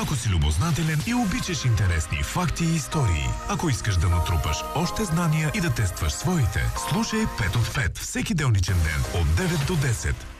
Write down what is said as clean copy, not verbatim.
Ако си любознателен и обичаш интересни факти и истории, ако искаш да натрупаш още знания и да тестваш своите, слушай 5 от 5 всеки делничен ден от 9 до 10